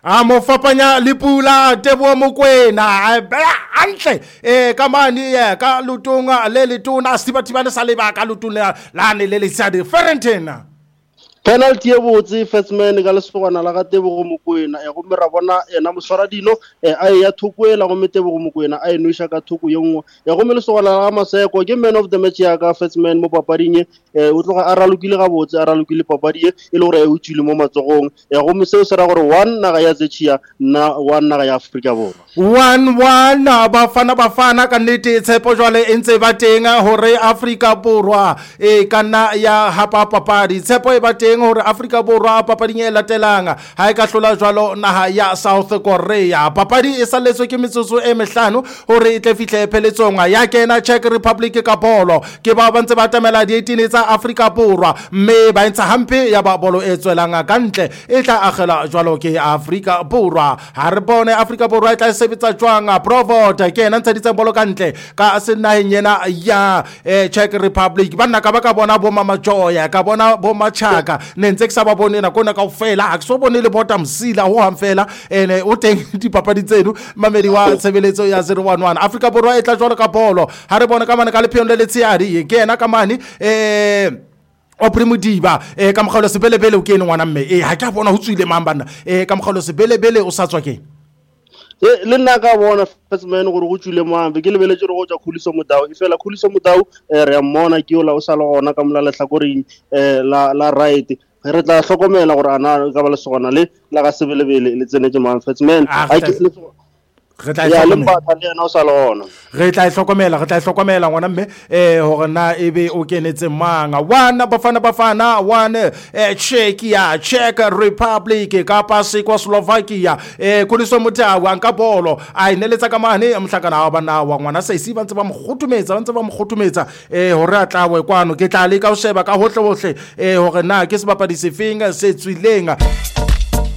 mo fapanya le Pula Teboho Mokoena antle ka mane ka lutunga le letona sibatibane sa lebaka lutuna lane le lesadi Ferentena penalty e botse first man ka lesogana la ga Tebogo Mokoena go mera bona ena moswara dino a ya thukwela go Tebogo Mokoena a enoisha ka thuku yengwe go me lesogana la Maseko ke man of the match ya ka first man mo papading o tloga a ralukile ga botse a ralukile papadi e le gore e utswile mo matsogong go me seo se ra gore 1 naga ya Zechia na 1 naga ya Afrika Borwa 1-1 bafana ka nnete tshepo jwale e ntse ba teng hore Afrika Borwa e kana ya hapa papadi tshepo e ba teng hore Afrika Borwa papading e latelang ha e ka hlola jwalo naha ya South Korea papadi e saletswe ke metsotso e mehlano hore e tle fihle pheletsong ya kena Czech Republic ka bolo ke ba ntse ba tamela di 18 tsa Afrika Borwa mme ba ntse hampe ya ba bolo e tswelang ka ntle e tla agela jwalo ke Afrika Borwa ha re bone Afrika Borwa e tla sebetsa jwang Provot ke ena ntse ditse bolo ka ntle ka senaheng yena ya Czech Republic banna ka ba ka bona bo Mama Joya ka bona bo Machaka ne ntse ke sa ba bone na kona ka ofela ha ke so bone le bota msila ho hamfela ene o teng dipapadi tseno mamedi wa tshebeletso ya 011 Afrika Borwa e tla jwalo ka bolo ha re bone ka mane ka lepheong le letsiadi ke ena ka mane o Primidiba ka mogalo sebelebele o ke ene ngwana mme ha ke bona ho tswile mambana ka mogalo sebelebele o sa tswa ke le nna ka bona first man gore go tswile mambe ke lebeletse re go tswa Khuliso Mudau e fela Khuliso Mudau re a mmona ke ola o sa le gona ka mola lehlakoreng la right re tla hlokomela gore ana ka ba le sogona le la ga sebelebele le tsenetse man first man ha ke re tla hlokomela ngwana mme hore na ebe o kenetse manga wana bafana one Czech Republic ka pasi kwa Slovakia Khuliso Mudau anka bolo a ineletsa ka mane mhlakana wa bana wa ngwana sa isi ba ntse ba moghutumetsa hore a tlawe kwano ke tla le ka o sheba ka hohle hore na ke sebapadi sefeng se tswileng